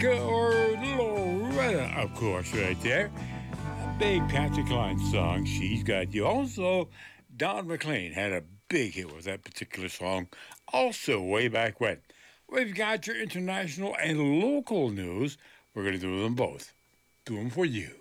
Monica or Loretta, of course, right there. A big Patsy Cline song, She's Got You. Also, Don McLean had a big hit with that particular song, also way back when. We've got your international and local news. We're going to do them both. Do them for you.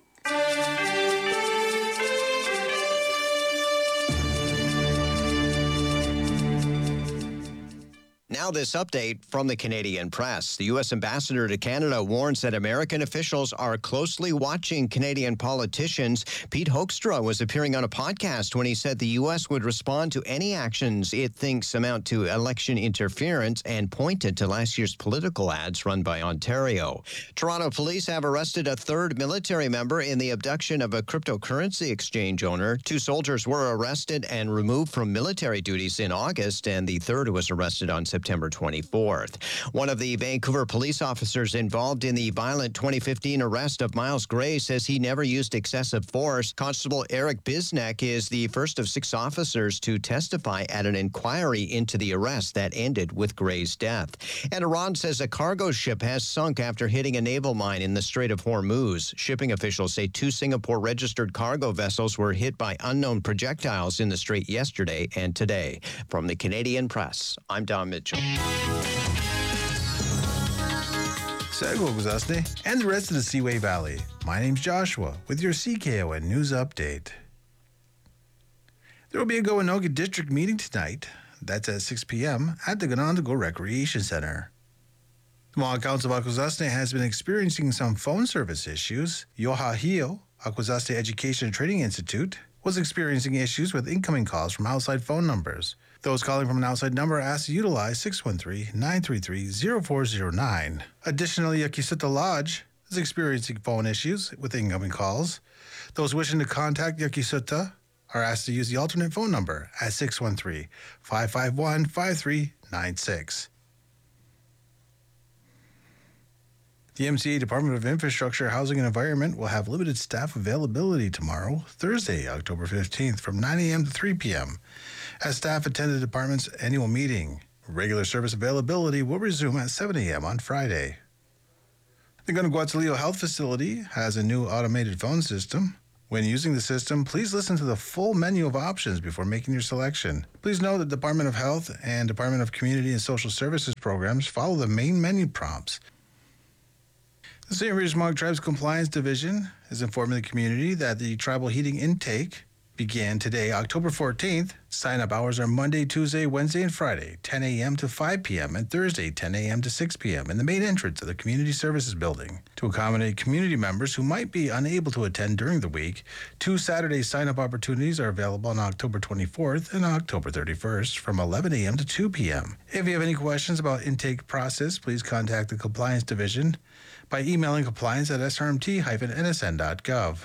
Now this update from the Canadian press. The U.S. ambassador to Canada warns that American officials are closely watching Canadian politicians. Pete Hoekstra was appearing on a podcast when he said the U.S. would respond to any actions it thinks amount to election interference and pointed to last year's political ads run by Ontario. Toronto police have arrested a third military member in the abduction of a cryptocurrency exchange owner. 2 soldiers were arrested and removed from military duties in August, and the third was arrested on September 24th. One of the Vancouver police officers involved in the violent 2015 arrest of Miles Gray says he never used excessive force. Constable Eric Bisnek is the first of 6 officers to testify at an inquiry into the arrest that ended with Gray's death. And Iran says a cargo ship has sunk after hitting a naval mine in the Strait of Hormuz. Shipping officials say 2 Singapore-registered cargo vessels were hit by unknown projectiles in the strait yesterday and today. From the Canadian Press, I'm Don Mitchell. Segwa Guzasne and the rest of the Seaway Valley. My name's Joshua with your CKON News Update. There will be a Goanoga District meeting tonight. That's at 6 p.m. at the Ganondago Recreation Center. The Mahal Council of Akwesasne has been experiencing some phone service issues. Yohahio, Akwesasne Education and Training Institute, was experiencing issues with incoming calls from outside phone numbers. Those calling from an outside number are asked to utilize 613-933-0409. Additionally, Yakisuta Lodge is experiencing phone issues with incoming calls. Those wishing to contact Yakisuta are asked to use the alternate phone number at 613-551-5396. The MCA Department of Infrastructure, Housing and Environment will have limited staff availability tomorrow, Thursday, October 15th, from 9 a.m. to 3 p.m. as staff attend the department's annual meeting. Regular service availability will resume at 7 a.m. on Friday. The Guanaguatzilio Health Facility has a new automated phone system. When using the system, please listen to the full menu of options before making your selection. Please know that the Department of Health and Department of Community and Social Services programs follow the main menu prompts. The St. Regis Mohawk Tribes Compliance Division is informing the community that the tribal heating intake began today, October 14th. Sign-up hours are Monday, Tuesday, Wednesday, and Friday, 10 a.m. to 5 p.m., and Thursday, 10 a.m. to 6 p.m. in the main entrance of the Community Services Building. To accommodate community members who might be unable to attend during the week, 2 Saturday sign-up opportunities are available on October 24th and October 31st from 11 a.m. to 2 p.m. If you have any questions about intake process, please contact the Compliance Division by emailing compliance@srmt-nsn.gov.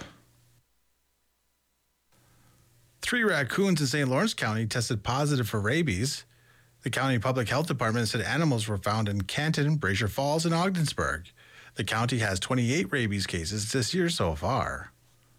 3 raccoons in St. Lawrence County tested positive for rabies. The county public health department said animals were found in Canton, Brazier Falls, and Ogdensburg. The county has 28 rabies cases this year so far.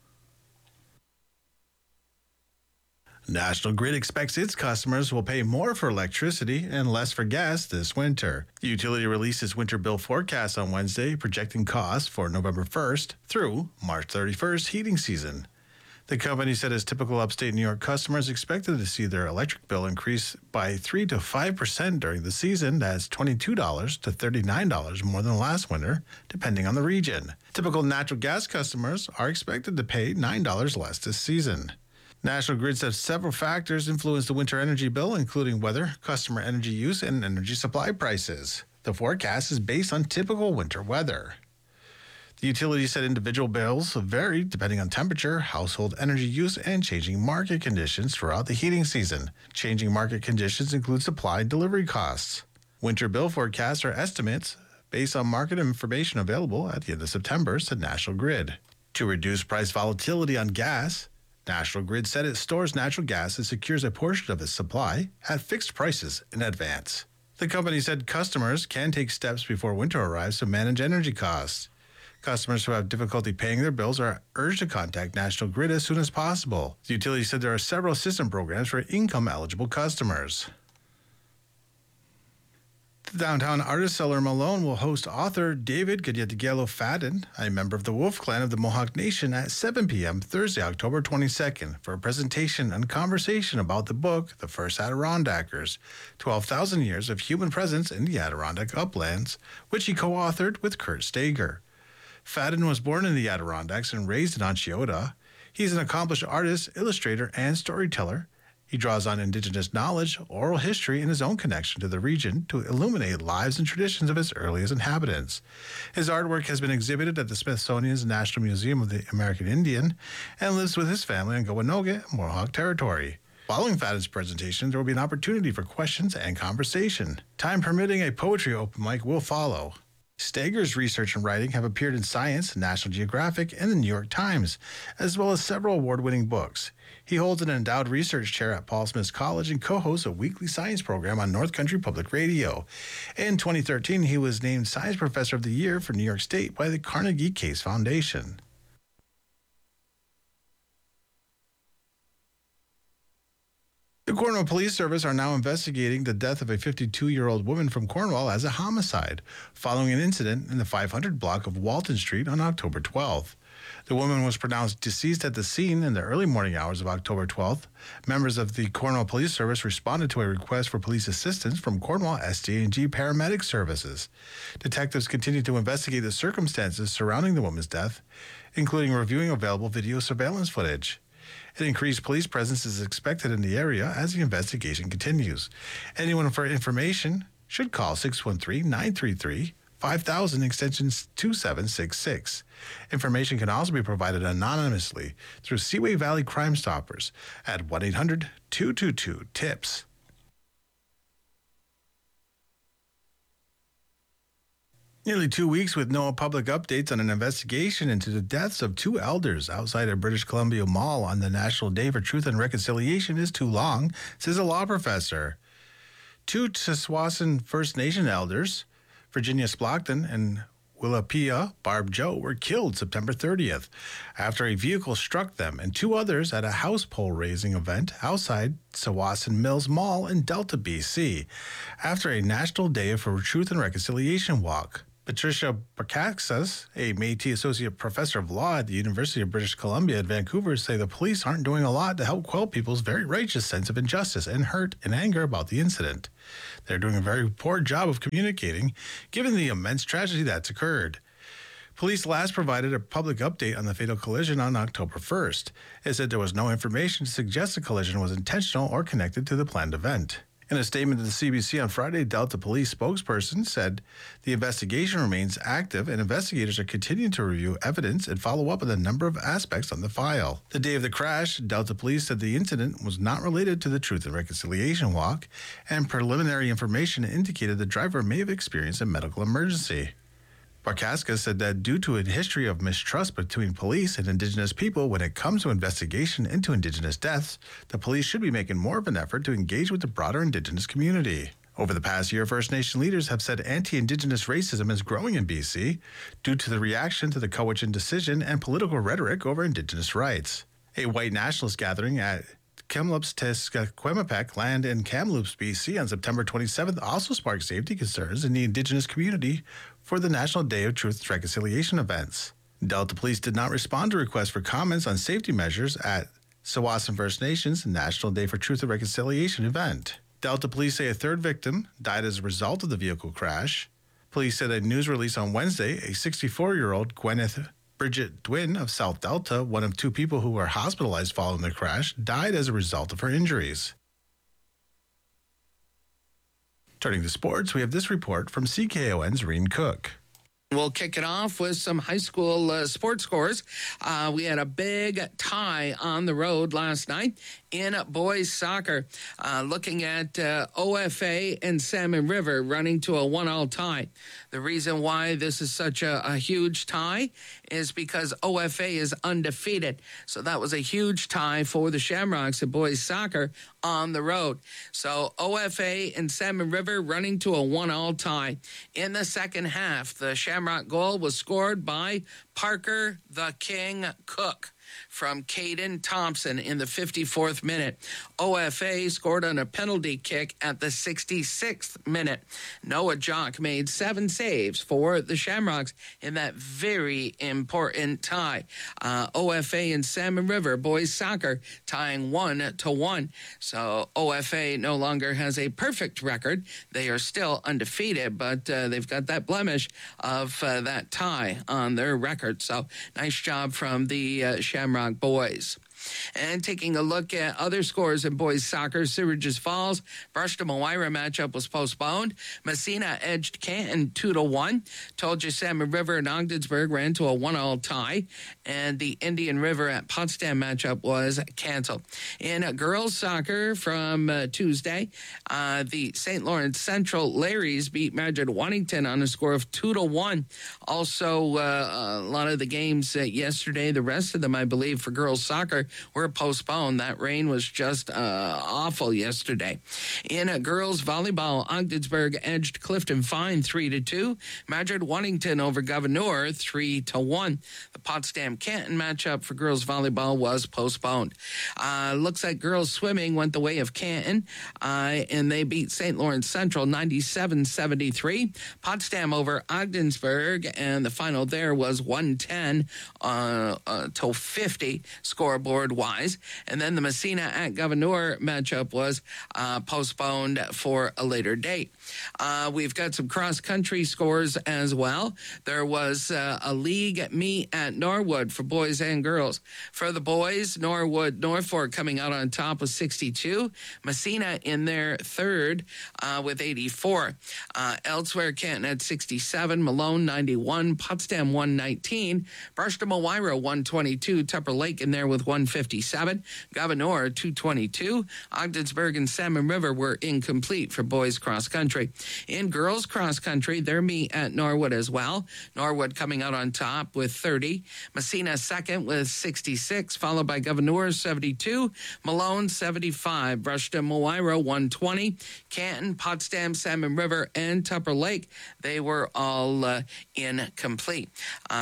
National Grid expects its customers will pay more for electricity and less for gas this winter. The utility released its winter bill forecast on Wednesday, projecting costs for November 1st through March 31st heating season. The company said its typical upstate New York customers expected to see their electric bill increase by 3 to 5% during the season. That's $22 to $39 more than last winter, depending on the region. Typical natural gas customers are expected to pay $9 less this season. National Grid says several factors influence the winter energy bill, including weather, customer energy use, and energy supply prices. The forecast is based on typical winter weather. The utility said individual bills vary depending on temperature, household energy use, and changing market conditions throughout the heating season. Changing market conditions include supply and delivery costs. Winter bill forecasts are estimates based on market information available at the end of September, said National Grid. To reduce price volatility on gas, National Grid said it stores natural gas and secures a portion of its supply at fixed prices in advance. The company said customers can take steps before winter arrives to manage energy costs. Customers who have difficulty paying their bills are urged to contact National Grid as soon as possible. The utility said there are several assistance programs for income-eligible customers. The Downtown Artist Cellar Malone will host author David Gadyatigelo Fadden, a member of the Wolf Clan of the Mohawk Nation, at 7 p.m. Thursday, October 22nd, for a presentation and conversation about the book, The First Adirondackers, 12,000 Years of Human Presence in the Adirondack Uplands, which he co-authored with Kurt Stager. Fadden was born in the Adirondacks and raised in Onchioda. He's an accomplished artist, illustrator, and storyteller. He draws on Indigenous knowledge, oral history, and his own connection to the region to illuminate lives and traditions of its earliest inhabitants. His artwork has been exhibited at the Smithsonian's National Museum of the American Indian and lives with his family on Gowanogga, Mohawk territory. Following Fadden's presentation, there will be an opportunity for questions and conversation. Time permitting, a poetry open mic will follow. Stager's research and writing have appeared in Science, National Geographic, and the New York Times, as well as several award-winning books. He holds an endowed research chair at Paul Smith College and co-hosts a weekly science program on North Country Public Radio. In 2013, he was named Science Professor of the Year for New York State by the Carnegie Case Foundation. The Cornwall Police Service are now investigating the death of a 52-year-old woman from Cornwall as a homicide, following an incident in the 500 block of Walton Street on October 12th. The woman was pronounced deceased at the scene in the early morning hours of October 12th. Members of the Cornwall Police Service responded to a request for police assistance from Cornwall ST&G Paramedic Services. Detectives continue to investigate the circumstances surrounding the woman's death, including reviewing available video surveillance footage. An increased police presence is expected in the area as the investigation continues. Anyone for information should call 613-933-5000 extension 2766. Information can also be provided anonymously through Seaway Valley Crime Stoppers at 1-800-222-TIPS. Nearly 2 weeks with no public updates on an investigation into the deaths of two elders outside a British Columbia mall on the National Day for Truth and Reconciliation is too long, says a law professor. Two Tsawwassen First Nation elders, Virginia Splachton and Willapia Barb Joe, were killed September 30th after a vehicle struck them and two others at a house pole raising event outside Tsawwassen Mills Mall in Delta, BC, after a National Day for Truth and Reconciliation walk. Patricia Barkaxas, a Métis Associate Professor of Law at the University of British Columbia at Vancouver, say the police aren't doing a lot to help quell people's very righteous sense of injustice and hurt and anger about the incident. They're doing a very poor job of communicating, given the immense tragedy that's occurred. Police last provided a public update on the fatal collision on October 1st. It said there was no information to suggest the collision was intentional or connected to the planned event. In a statement to the CBC on Friday, Delta Police spokesperson said the investigation remains active and investigators are continuing to review evidence and follow up on a number of aspects on the file. The day of the crash, Delta Police said the incident was not related to the Truth and Reconciliation walk, and preliminary information indicated the driver may have experienced a medical emergency. Barkaska said that due to a history of mistrust between police and Indigenous people when it comes to investigation into Indigenous deaths, the police should be making more of an effort to engage with the broader Indigenous community. Over the past year, First Nation leaders have said anti-Indigenous racism is growing in BC due to the reaction to the Cowichan decision and political rhetoric over Indigenous rights. A white nationalist gathering at Kamloops Tesquemepak land in Kamloops, BC on September 27th also sparked safety concerns in the Indigenous community for the National Day of Truth and Reconciliation events. Delta Police did not respond to requests for comments on safety measures at Tsawwassen First Nations National Day for Truth and Reconciliation event. Delta Police say a third victim died as a result of the vehicle crash. Police said a news release on Wednesday, a 64-year-old Gwyneth Bridget Dwin of South Delta, one of two people who were hospitalized following the crash, died as a result of her injuries. Turning to sports, we have this report from CKON's Reen Cook. We'll kick it off with some high school sports scores. We had a big tie on the road last night in boys soccer. Looking at OFA and Salmon River running to a 1-1 tie. The reason why this is such a huge tie is because OFA is undefeated. So that was a huge tie for the Shamrocks in boys soccer on the road. So OFA and Salmon River running to a 1-1 tie. In the second half, the Shamrock goal was scored by Parker the King Cook from Caden Thompson in the 54th minute. OFA scored on a penalty kick at the 66th minute. Noah Jock made 7 saves for the Shamrocks in that very important tie. OFA and Salmon River boys soccer tying 1-1. So OFA no longer has a perfect record. They are still undefeated, but they've got that blemish of that tie on their record. So nice job from the Shamrock boys. And taking a look at other scores in boys soccer, Syracuse Falls, Bruston-Moira matchup was postponed. Messina edged Canton 2-1. Told you Salmon River and Ogdensburg ran to a 1-1 tie. And the Indian River at Potsdam matchup was canceled. In girls soccer from Tuesday, the St. Lawrence Central Larrys beat Madrid Waddington on a score of 2-1. Also, a lot of the games yesterday, the rest of them, I believe, for girls soccer, were postponed. That rain was just awful yesterday. In girls volleyball, Ogdensburg edged Clifton Fine 3-2. Madrid Waddington over Gouverneur 3-1. The Potsdam Canton matchup for girls volleyball was postponed. Looks like girls swimming went the way of Canton, and they beat St. Lawrence Central 97-73. Potsdam over Ogdensburg, and the final there was 110 to 50 scoreboard wise. And then the Messina at Gouverneur matchup was postponed for a later date. We've got some cross-country scores as well. There was a league meet at Norwood for boys and girls. For the boys, Norfolk coming out on top with 62. Messina in their third with 84. Elsewhere, Canton had 67. Malone 91. Potsdam 119. Bruston-Moira 122. Tupper Lake in there with 157. Gouverneur 222. Ogdensburg and Salmon River were incomplete for boys cross country. In girls cross country, their meet at Norwood as well. Norwood coming out on top with 30. Messina second with 66, followed by Gouverneur 72. Malone 75. Bruston-Moira 120. Canton, Potsdam, Salmon River, and Tupper Lake, they were all incomplete.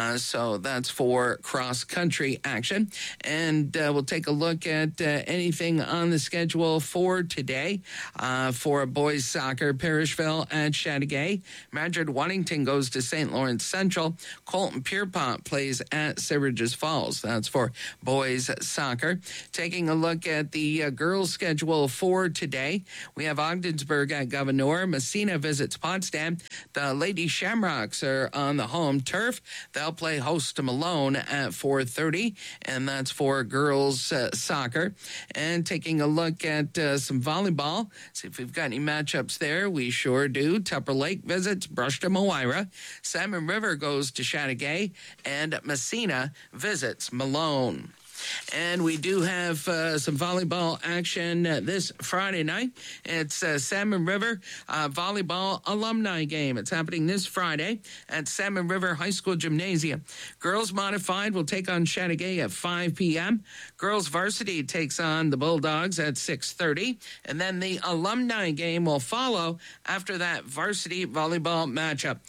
So that's for cross country action. And we'll take a look at anything on the schedule for today. For boys soccer, Parishville at Chateauguay. Madrid Waddington goes to St. Lawrence Central. Colton Pierpont plays at Syracuse Falls. That's for boys soccer. Taking a look at the girls schedule for today, we have Ogdensburg at Gouverneur. Messina visits Potsdam. The Lady Shamrocks are on the home turf. They'll play host to Malone at 4:30, and that's for girls soccer. And taking a look at some volleyball, see if we've got any matchups there. We sure do. Tupper Lake visits Bruston-Moira. Salmon River goes to Chateauguay, and Messina visits Malone. And we do have some volleyball action this Friday night. It's Salmon River Volleyball Alumni Game. It's happening this Friday at Salmon River High School Gymnasium. Girls Modified will take on Chateauguay at 5 p.m. Girls Varsity takes on the Bulldogs at 6:30. And then the Alumni Game will follow after that varsity volleyball matchup.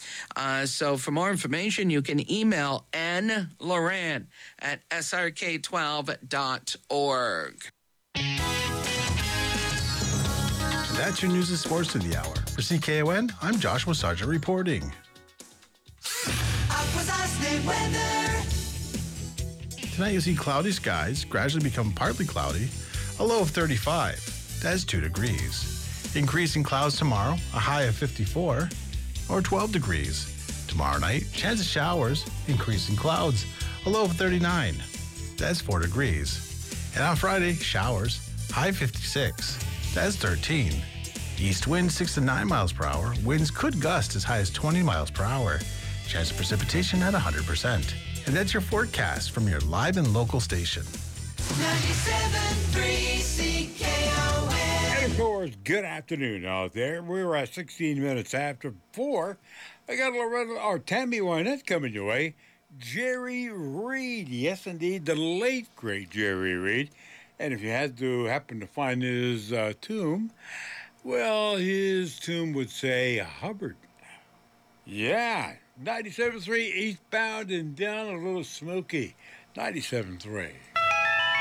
So for more information, you can email nloran@srk12.org. That's your news and sports to the hour. For CKON, I'm Joshua Sargent reporting. Tonight you'll see cloudy skies gradually become partly cloudy, a low of 35. That's 2 degrees. Increasing clouds tomorrow, a high of 54 or 12 degrees. Tomorrow night, chance of showers, increasing clouds, a low of 39. That's 4 degrees. And on Friday, showers, high 56. That's 13. East wind 6 to 9 miles per hour. Winds could gust as high as 20 miles per hour. Chance of precipitation at 100%. And that's your forecast from your live and local station. 97.3 CKON. And of course, good afternoon out there. We're at 16 minutes after 4. I got Loretta or Tammy Wynette coming your way. Jerry Reed, yes indeed, the late great Jerry Reed. And if you had to happen to find his tomb, well, his tomb would say Hubbard. Yeah, 97.3 eastbound and down a little smoky. 97.3.